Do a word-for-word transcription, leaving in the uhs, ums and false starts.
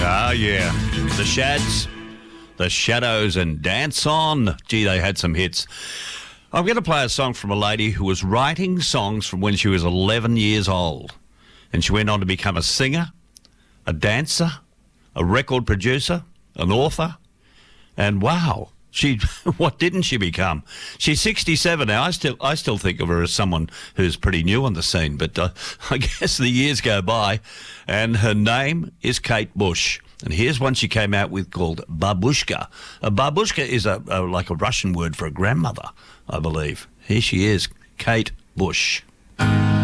Ah, yeah. The Shads, The Shadows and Dance On. Gee, they had some hits. I'm going to play a song from a lady who was writing songs from when she was eleven years old. And she went on to become a singer, a dancer, a record producer, an author. And wow, she what didn't she become? She's sixty-seven now. I still I still think of her as someone who's pretty new on the scene. But uh, I guess the years go by. And her name is Kate Bush. And here's one she came out with called Babushka. A babushka is a, a like a Russian word for a grandmother, I believe. Here she is, Kate Bush.